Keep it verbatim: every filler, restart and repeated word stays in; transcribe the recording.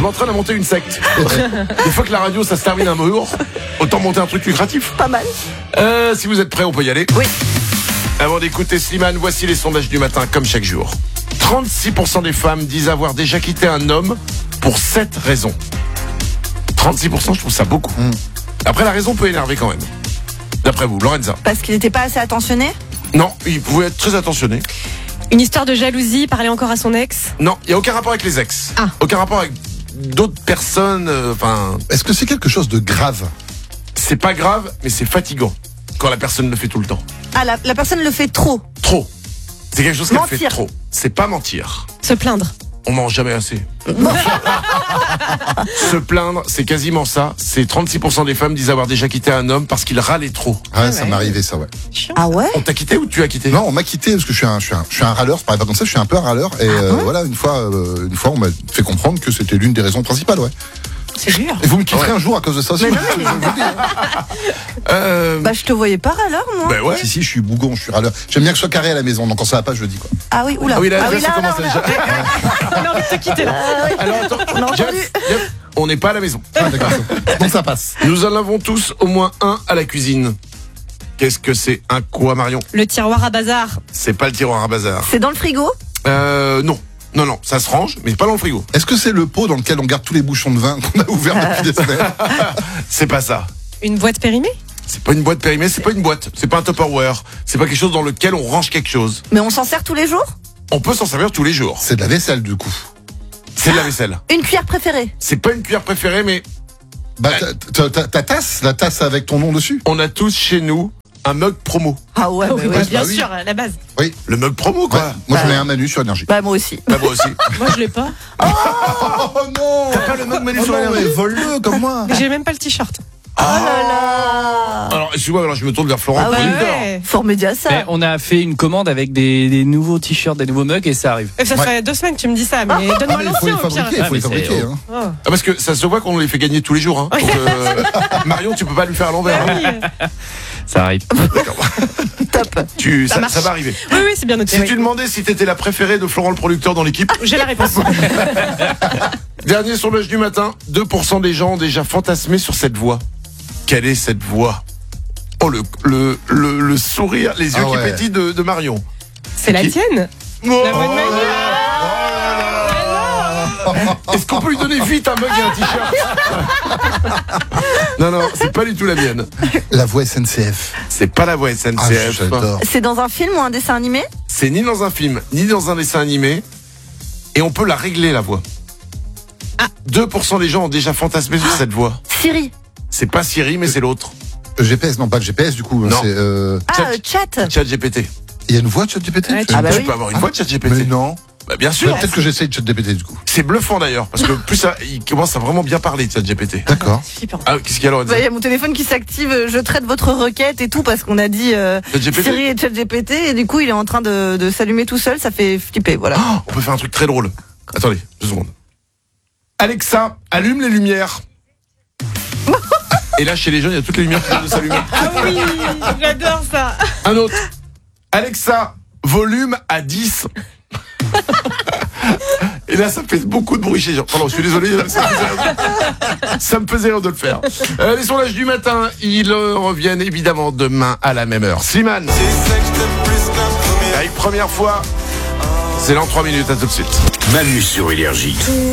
en train de monter une secte. Une fois que la radio, ça se termine un jour, autant monter un truc lucratif. Pas mal. Euh, si vous êtes prêts, on peut y aller. Oui. Avant d'écouter Slimane, voici les sondages du matin, comme chaque jour. trente-six pour cent des femmes disent avoir déjà quitté un homme pour sept raisons. trente-six pour cent, je trouve ça beaucoup. Mmh. Après, la raison peut énerver quand même. D'après vous, Lorenza? Parce qu'il n'était pas assez attentionné? Non, il pouvait être très attentionné. Une histoire de jalousie, parler encore à son ex? Non, il n'y a aucun rapport avec les ex. Ah. Aucun rapport avec d'autres personnes. Enfin. Euh, Est-ce que c'est quelque chose de grave? C'est pas grave, mais c'est fatigant quand la personne le fait tout le temps. Ah, la, la personne le fait trop. Trop. C'est quelque chose qu'elle Mentir. fait trop. C'est pas mentir. Se plaindre. On mange jamais assez. Se plaindre, c'est quasiment ça. C'est trente-six pour cent des femmes disent avoir déjà quitté un homme parce qu'il râlait trop. Ouais, Ah ça ouais. m'est arrivé ça, ouais. Ah ouais? On t'a quitté ou tu as quitté? Non, on m'a quitté parce que je suis un, je suis un, je suis un râleur. C'est pas comme ça, je suis un peu un râleur. Et euh, voilà, une fois, euh, une fois, on m'a fait comprendre que c'était l'une des raisons principales, ouais. C'est dur. Et vous me quitterez un jour à cause de ça aussi. Mais non, je, je vous le dis, hein. Euh, Bah, je te voyais pas râleur, moi. ben ouais. Si, si, je suis bougon, je suis râleur. J'aime bien que ce soit carré à la maison, donc quand ça va pas, je le dis, quoi. Ah oui, oula. Ah oui, là, ah là, oui, ça là, commence là, déjà. On a envie de te quitter là. Alors attends, On a Jeff, entendu. Jeff, on n'est pas à la maison. Ah, d'accord. Donc ça passe. Nous en avons tous au moins un à la cuisine. Qu'est-ce que c'est? Un quoi, Marion? Le tiroir à bazar. C'est pas le tiroir à bazar. C'est dans le frigo? Euh, non. Non, non, ça se range, mais pas dans le frigo. Est-ce que c'est le pot dans lequel on garde tous les bouchons de vin qu'on a ouverts depuis des semaines? C'est pas ça. Une boîte périmée? C'est pas une boîte périmée, c'est pas une boîte. C'est pas un Tupperware. C'est pas quelque chose dans lequel on range quelque chose. Mais on s'en sert tous les jours? On peut s'en servir tous les jours. C'est de la vaisselle, du coup. C'est de la vaisselle. Une cuillère préférée? C'est pas une cuillère préférée, mais Bah, ta, ta, ta tasse, la tasse avec ton nom dessus. on a tous chez nous un mug promo. Ah ouais, bah oui, oui. bah, bien bah oui. sûr, à la base. Oui. Le mug promo, Ouais. quoi. Moi, Bah, j'en ai un Manu sur énergie. Bah, moi aussi. Bah, moi aussi. Moi, je l'ai pas. Oh non! T'as pas le mug Manu Oh sur non, énergie? mais vole-le comme moi. Mais j'ai même pas le t-shirt. Oh là là. Alors, excuse-moi, alors je me tourne vers Florent. Ah ouais. producteur. Ouais. Fort média, ça. Mais on a fait une commande avec des, des nouveaux t-shirts, des nouveaux mugs et ça arrive. Et ça Ouais. fait deux semaines que tu me dis ça, mais Ah, donne-moi mais il faut les l'ancien au pire. fabriquer, il faut Ah, les mais c'est- fabriquer. Hein. Oh. Ah, parce que ça se voit qu'on les fait gagner tous les jours. Hein. Donc, euh, Marion, tu peux pas lui faire à l'envers. Ah hein. oui. Ça arrive. Top. Tu, ça, marche. ça va arriver. Oui, oui, c'est bien noté. Si oui. tu demandais si t'étais la préférée de Florent le producteur dans l'équipe, J'ai la réponse. dernier sondage du matin, deux pour cent des gens ont déjà fantasmé sur cette voix. Quelle est cette voix? Oh, le, le, le, le sourire, les yeux Ah qui ouais. pétillent de, de Marion. C'est la Qui- tienne? Oh, La bonne oh Manu. là là. Est-ce qu'on peut lui donner vite un mug et un t-shirt? Non, non, c'est pas du tout la mienne. La voix S N C F. C'est pas la voix S N Ah, C F. j'adore. C'est dans un film ou un dessin animé? C'est ni dans un film, ni dans un dessin animé. Et on peut la régler, la voix. Ah. deux pour cent des gens ont déjà fantasmé sur cette voix. Siri. C'est pas Siri, mais c'est l'autre. G P S, non pas le G P S du coup. Non. C'est. euh, Ah, Chat- euh, chat. ChatGPT. Il y a une voix de ChatGPT. Ouais, Tu- Ah bah tu oui. peux avoir une Ah. voix de ChatGPT. Mais non. Bah, bien Ouais, sûr. Peut-être que j'essaye de ChatGPT du coup. C'est bluffant d'ailleurs, parce que plus ça, il commence à vraiment bien parler de ChatGPT. D'accord. Flippant. Ah, qu'est-ce qu'il y a alors? Bah, il y a mon téléphone qui s'active, euh, je traite votre requête et tout parce qu'on a dit euh, ChatGPT. Siri et ChatGPT et du coup il est en train de, de s'allumer tout seul, ça fait flipper, voilà. Oh, on peut faire un truc très drôle. Attendez, deux secondes. Alexa, allume les lumières. Et là, chez les jeunes, il y a toutes les lumières qui viennent de s'allumer. Ah oui, j'adore ça. Un autre. Alexa, volume à dix. Et là, ça fait beaucoup de bruit chez les gens. Pardon, je suis désolé, ça me faisait rire, ça me faisait rire de le faire. Euh, les sondages du matin, ils euh, reviennent évidemment demain à la même heure. Slimane. Avec première fois, c'est dans trois minutes, à tout de suite. Manu sur Énergie.